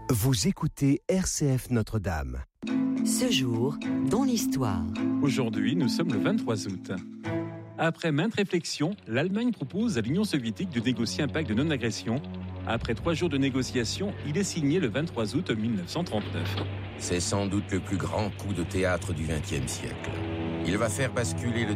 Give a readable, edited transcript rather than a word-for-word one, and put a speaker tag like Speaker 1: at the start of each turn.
Speaker 1: Vous écoutez RCF Notre-Dame.
Speaker 2: Ce jour, dans l'histoire.
Speaker 3: Aujourd'hui, nous sommes le 23 août. Après maintes réflexions, l'Allemagne propose à l'Union soviétique de négocier un pacte de non-agression. Après 3 jours de négociations, il est signé le 23 août 1939.
Speaker 4: C'est sans doute le plus grand coup de théâtre du XXe siècle. Il va faire basculer le